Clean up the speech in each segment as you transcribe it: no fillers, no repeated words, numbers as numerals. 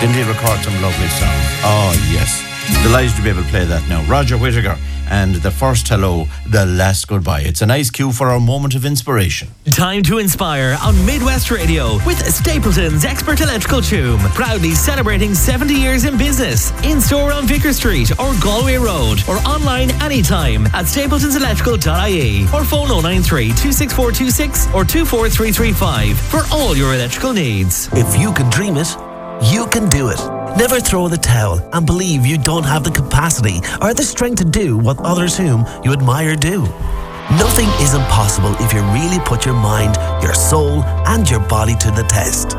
Didn't he record some lovely songs? Oh, yes. Delighted to be able to play that now. Roger Whittaker and the first hello, the last goodbye. It's a nice cue for our moment of inspiration. Time to inspire on Midwest Radio with Stapleton's Expert Electrical Tune. Proudly celebrating 70 years in business. In store on Vicar Street or Galway Road or online anytime at stapletonselectrical.ie or phone 093 26426 or 24335 for all your electrical needs. If you can dream it, you can do it. Never throw in the towel and believe you don't have the capacity or the strength to do what others whom you admire do. Nothing is impossible if you really put your mind, your soul, and your body to the test.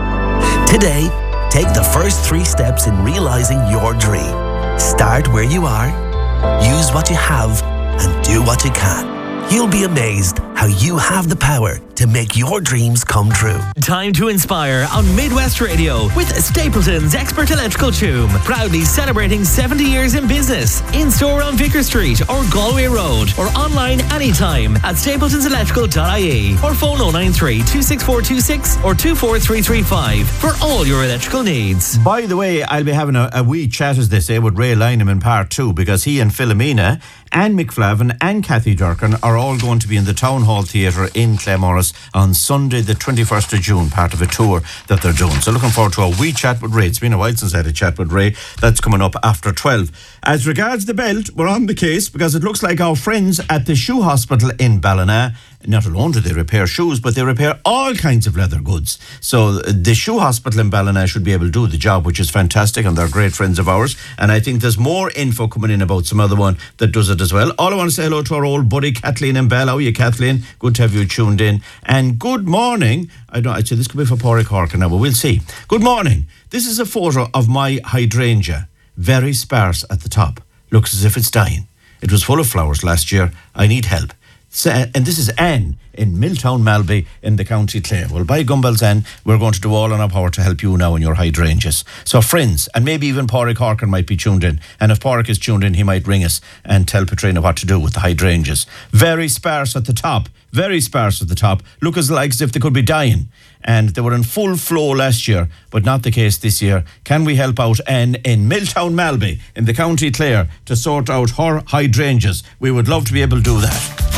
Today, take the first 3 steps in realizing your dream. Start where you are, use what you have, and do what you can. You'll be amazed how you have the power to make your dreams come true. Time to inspire on Midwest Radio with Stapleton's Expert Electrical Tune. Proudly celebrating 70 years in business. In store on Vicar Street or Galway Road or online anytime at stapletonselectrical.ie or phone 093 26426 or 24335 for all your electrical needs. By the way, I'll be having a wee chat, as they say, with Ray Lynham in part 2, because he and Philomena and Mick Flavin and Kathy Durkin are all going to be in the Town Hall Theatre in Claremorris on Sunday the 21st of June, part of a tour that they're doing. So looking forward to a wee chat with Ray. It's been a while since I had a chat with Ray. That's coming up after 12. As regards the belt, we're on the case because it looks like our friends at the Shoe Hospital in Ballina, not alone do they repair shoes, but they repair all kinds of leather goods. So the Shoe Hospital in Ballina should be able to do the job, which is fantastic, and they're great friends of ours. And I think there's more info coming in about some other one that does it as well. All I want to say hello to our old buddy Kathleen in Bell. How are you, Kathleen? Good to have you tuned in. And good morning. I'd say this could be for Pádraig Corkin now, but we'll see. Good morning. This is a photo of my hydrangea. Very sparse at the top. Looks as if it's dying. It was full of flowers last year. I need help. And this is Anne in Milltown Malby in the County Clare. Well, by Gumbells, Anne, we're going to do all in our power to help you now in your hydrangeas. So friends, and maybe even Pádraig Corkin might be tuned in. And if Pádraig is tuned in, he might ring us and tell Petrina what to do with the hydrangeas. Very sparse at the top. Very sparse at the top. Look as if they could be dying. And they were in full flow last year, but not the case this year. Can we help out Anne in Milltown Malby in the County Clare to sort out her hydrangeas? We would love to be able to do that.